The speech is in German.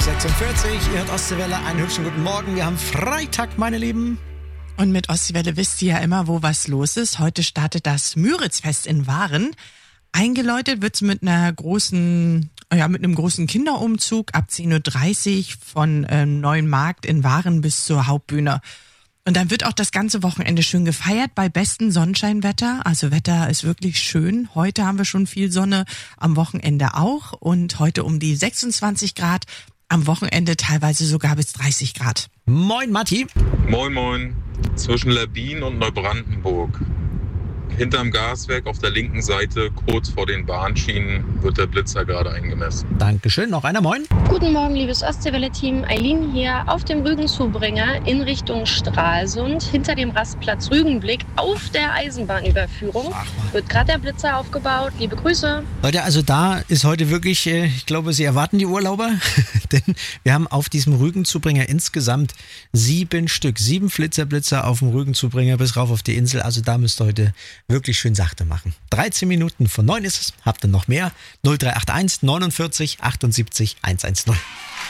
Ihr hört Ostseewelle, einen hübschen guten Morgen. Wir haben Freitag, meine Lieben. Und mit Ostseewelle wisst ihr ja immer, wo was los ist. Heute startet das Müritzfest in Waren. Eingeläutet wird's mit einem großen Kinderumzug ab 10.30 Uhr von Neuen Markt in Waren bis zur Hauptbühne. Und dann wird auch das ganze Wochenende schön gefeiert bei bestem Sonnenscheinwetter. Also Wetter ist wirklich schön. Heute haben wir schon viel Sonne, am Wochenende auch. Und heute um die 26 Grad, am Wochenende teilweise sogar bis 30 Grad. Moin, Matti. Moin, moin. Zwischen Lerbin und Neubrandenburg. Hinterm Gaswerk auf der linken Seite, kurz vor den Bahnschienen, wird der Blitzer gerade eingemessen. Dankeschön. Noch einer, moin. Guten Morgen, liebes Ostseewelle-Team. Eileen hier auf dem Rügenzubringer in Richtung Stralsund. Hinter dem Rastplatz Rügenblick auf der Eisenbahnüberführung wird gerade der Blitzer aufgebaut. Liebe Grüße. Leute, also da ist heute wirklich, ich glaube, Sie erwarten die Urlauber, denn wir haben auf diesem Rügenzubringer insgesamt 7 Stück, 7 Flitzer auf dem Rügenzubringer bis rauf auf die Insel. Also da müsst ihr heute wirklich schön sachte machen. 13 Minuten von 9 ist es. Habt ihr noch mehr? 0381 49 78 110.